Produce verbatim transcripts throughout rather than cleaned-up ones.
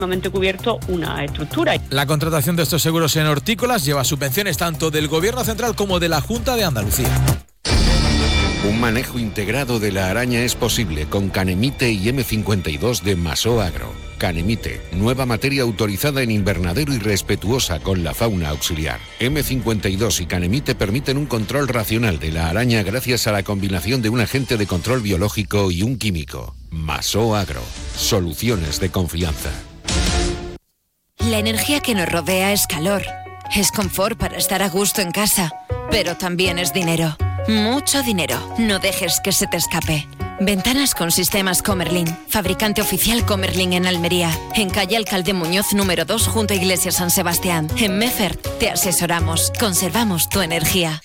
momento cubierto una estructura. La contratación de estos seguros en hortícolas lleva subvenciones tanto del Gobierno central como de la Junta de Andalucía. Un manejo integrado de la araña es posible con Canemite y eme cincuenta y dos de Masó Agro. Canemite, nueva materia autorizada en invernadero y respetuosa con la fauna auxiliar. eme cincuenta y dos y Canemite permiten un control racional de la araña gracias a la combinación de un agente de control biológico y un químico. Masó Agro, soluciones de confianza. La energía que nos rodea es calor, es confort para estar a gusto en casa, pero también es dinero, mucho dinero. No dejes que se te escape. Ventanas con sistemas Comerlin, fabricante oficial Comerlin en Almería, en calle Alcalde Muñoz número dos junto a Iglesia San Sebastián. En Meffert te asesoramos, conservamos tu energía.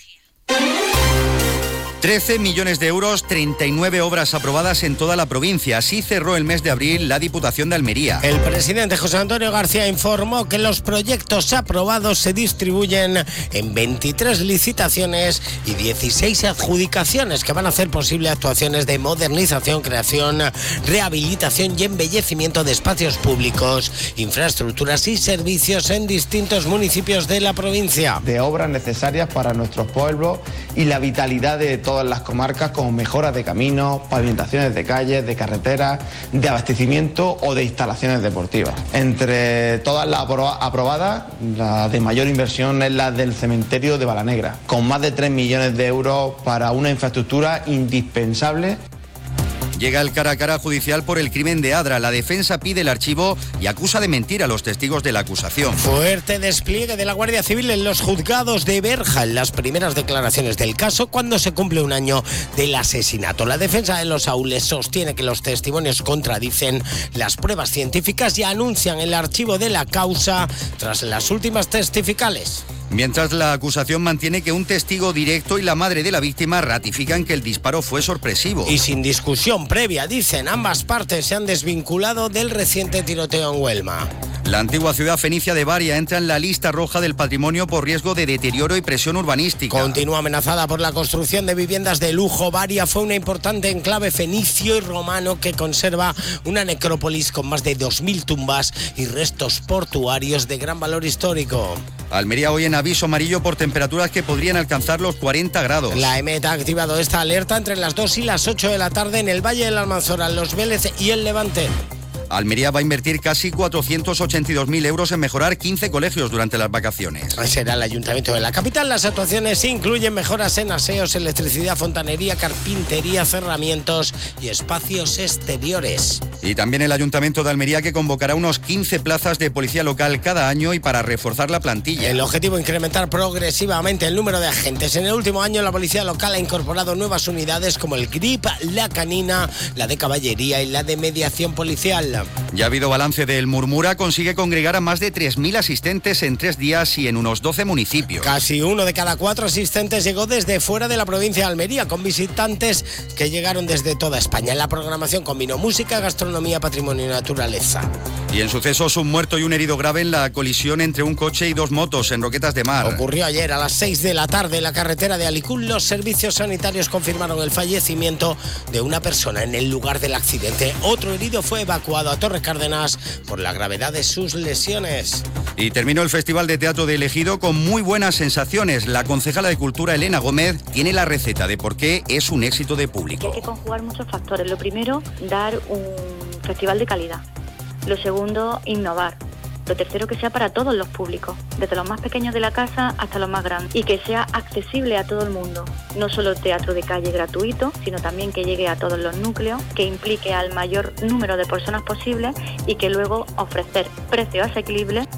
trece millones de euros, treinta y nueve obras aprobadas en toda la provincia. Así cerró el mes de abril la Diputación de Almería. El presidente José Antonio García informó que los proyectos aprobados se distribuyen en veintitrés licitaciones y dieciséis adjudicaciones que van a hacer posible actuaciones de modernización, creación, rehabilitación y embellecimiento de espacios públicos, infraestructuras y servicios en distintos municipios de la provincia. De obras necesarias para nuestros pueblos y la vitalidad de todas las comarcas, como mejoras de caminos, pavimentaciones de calles, de carreteras, de abastecimiento o de instalaciones deportivas. Entre todas las apro- aprobadas, la de mayor inversión es la del cementerio de Balanegra, con más de tres millones de euros para una infraestructura indispensable. Llega el cara a cara judicial por el crimen de Adra. La defensa pide el archivo y acusa de mentir a los testigos de la acusación. Fuerte despliegue de la Guardia Civil en los juzgados de Berja en las primeras declaraciones del caso cuando se cumple un año del asesinato. La defensa de los Aules sostiene que los testimonios contradicen las pruebas científicas y anuncian el archivo de la causa tras las últimas testificales. Mientras la acusación mantiene que un testigo directo y la madre de la víctima ratifican que el disparo fue sorpresivo. Y sin discusión previa, dicen, ambas partes se han desvinculado del reciente tiroteo en Huelma. La antigua ciudad fenicia de Baria entra en la lista roja del patrimonio por riesgo de deterioro y presión urbanística. Continúa amenazada por la construcción de viviendas de lujo. Baria fue una importante enclave fenicio y romano que conserva una necrópolis con más de dos mil tumbas y restos portuarios de gran valor histórico. Almería hoy en aviso amarillo por temperaturas que podrían alcanzar los cuarenta grados. La EMET ha activado esta alerta entre las dos y las ocho de la tarde en el Valle del Almanzora, Los Vélez y el Levante. Almería va a invertir casi cuatrocientos ochenta y dos mil euros en mejorar quince colegios durante las vacaciones. Será el Ayuntamiento de la capital. Las actuaciones incluyen mejoras en aseos, electricidad, fontanería, carpintería, cerramientos y espacios exteriores. Y también el Ayuntamiento de Almería, que convocará unos quince plazas de policía local cada año y para reforzar la plantilla. El objetivo es incrementar progresivamente el número de agentes. En el último año la policía local ha incorporado nuevas unidades como el G R I P, la canina, la de caballería y la de mediación policial. Ya ha habido balance del Murmura, consigue congregar a más de tres mil asistentes en tres días y en unos doce municipios. Casi uno de cada cuatro asistentes llegó desde fuera de la provincia de Almería, con visitantes que llegaron desde toda España. En la programación combinó música, gastronomía, patrimonio y naturaleza. Y en sucesos, un muerto y un herido grave en la colisión entre un coche y dos motos en Roquetas de Mar. Ocurrió ayer a las seis de la tarde en la carretera de Alicún. Los servicios sanitarios confirmaron el fallecimiento de una persona en el lugar del accidente. Otro herido fue evacuado a Torre Cárdenas por la gravedad de sus lesiones. Y terminó el Festival de Teatro de El Ejido con muy buenas sensaciones. La concejala de Cultura, Elena Gómez, tiene la receta de por qué es un éxito de público. Hay que conjugar muchos factores. Lo primero, dar un festival de calidad. Lo segundo, innovar. Lo tercero, que sea para todos los públicos, desde los más pequeños de la casa hasta los más grandes, y que sea accesible a todo el mundo. No solo teatro de calle gratuito, sino también que llegue a todos los núcleos, que implique al mayor número de personas posible y que luego ofrecer precios asequibles.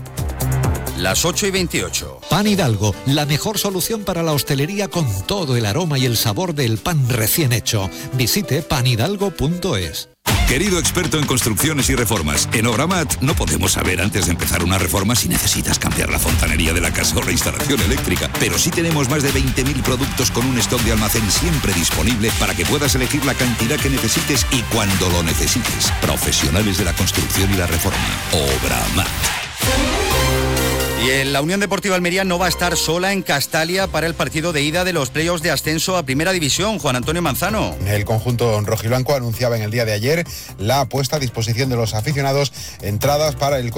Las ocho y veintiocho. Pan Hidalgo, la mejor solución para la hostelería con todo el aroma y el sabor del pan recién hecho. Visite pan hidalgo punto es. Querido experto en construcciones y reformas, en Obramat no podemos saber antes de empezar una reforma si necesitas cambiar la fontanería de la casa o la instalación eléctrica, pero sí tenemos más de veinte mil productos con un stock de almacén siempre disponible para que puedas elegir la cantidad que necesites y cuando lo necesites. Profesionales de la construcción y la reforma. Obramat. Y la Unión Deportiva Almería no va a estar sola en Castalia para el partido de ida de los playoffs de ascenso a Primera División. Juan Antonio Manzano. El conjunto rojiblanco anunciaba en el día de ayer la puesta a disposición de los aficionados entradas para el